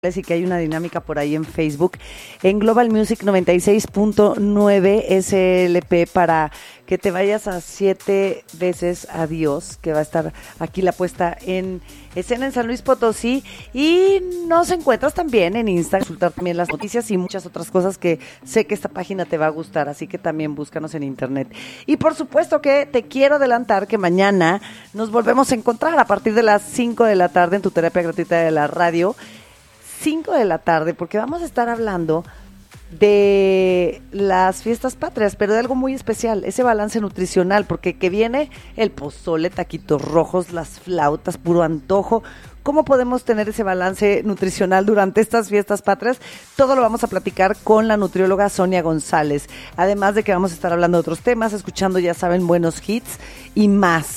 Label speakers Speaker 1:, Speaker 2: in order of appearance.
Speaker 1: y que hay una dinámica por ahí en Facebook, en Global Music 96.9 SLP, para que te vayas a 7 veces a Dios, que va a estar aquí la puesta en escena en San Luis Potosí. Y nos encuentras también en Instagram, consultar también las noticias y muchas otras cosas que sé que esta página te va a gustar, así que también búscanos en internet. Y por supuesto que te quiero adelantar que mañana nos volvemos a encontrar a partir de las 5 de la tarde en tu terapia gratuita de la radio. 5 de la tarde, porque vamos a estar hablando de las fiestas patrias, pero de algo muy especial, ese balance nutricional, porque que viene el pozole, taquitos rojos, las flautas, puro antojo. ¿Cómo podemos tener ese balance nutricional durante estas fiestas patrias? Todo lo vamos a platicar con la nutrióloga Sonia González, además de que vamos a estar hablando de otros temas, escuchando, ya saben, buenos hits y más.